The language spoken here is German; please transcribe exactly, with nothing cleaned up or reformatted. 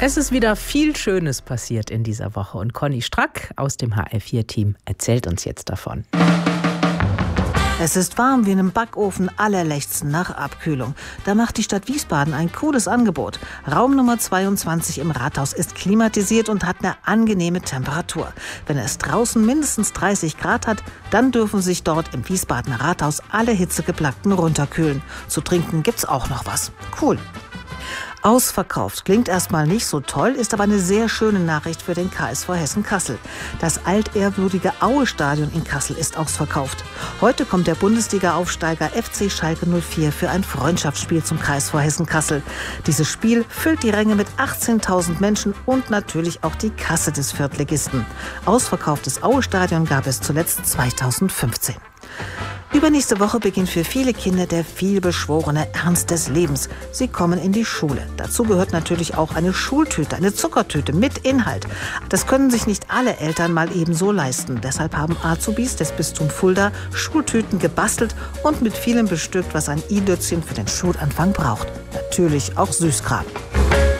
Es ist wieder viel Schönes passiert in dieser Woche und Conny Strack aus dem H R vier Team erzählt uns jetzt davon. Es ist warm wie in einem Backofen, alle lechzen nach Abkühlung. Da macht die Stadt Wiesbaden ein cooles Angebot. Raum Nummer zweiundzwanzig im Rathaus ist klimatisiert und hat eine angenehme Temperatur. Wenn es draußen mindestens dreißig Grad hat, dann dürfen sich dort im Wiesbadener Rathaus alle Hitzegeplagten runterkühlen. Zu trinken gibt's auch noch was. Cool. Ausverkauft klingt erstmal nicht so toll, ist aber eine sehr schöne Nachricht für den K S V Hessen-Kassel. Das altehrwürdige Aue-Stadion in Kassel ist ausverkauft. Heute kommt der Bundesliga-Aufsteiger F C Schalke null vier für ein Freundschaftsspiel zum K S V Hessen-Kassel. Dieses Spiel füllt die Ränge mit achtzehntausend Menschen und natürlich auch die Kasse des Viertligisten. Ausverkauftes Aue-Stadion gab es zuletzt zweitausendfünfzehn. Übernächste Woche beginnt für viele Kinder der vielbeschworene Ernst des Lebens. Sie kommen in die Schule. Dazu gehört natürlich auch eine Schultüte, eine Zuckertüte mit Inhalt. Das können sich nicht alle Eltern mal eben so leisten. Deshalb haben Azubis des Bistums Fulda Schultüten gebastelt und mit vielem bestückt, was ein i-Dötzchen für den Schulanfang braucht. Natürlich auch Süßkram.